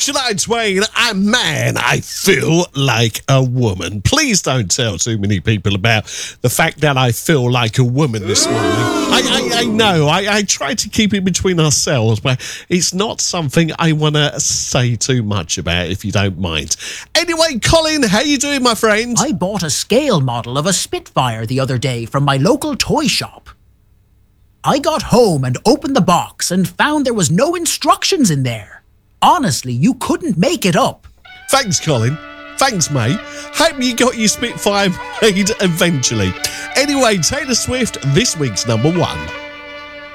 Shania Twain, and man, I feel like a woman. Please don't tell too many people about the fact that I feel like a woman this morning. I know, I try to keep it between ourselves, but it's not something I want to say too much about, if you don't mind. Anyway, Colin, how you doing, my friend? I bought a scale model of a Spitfire the other day from my local toy shop. I got home and opened the box and found there was no instructions in there. Honestly, you couldn't make it up. Thanks, Colin. Thanks, mate. Hope you got your Spitfire made eventually. Anyway, Taylor Swift, this week's number 1.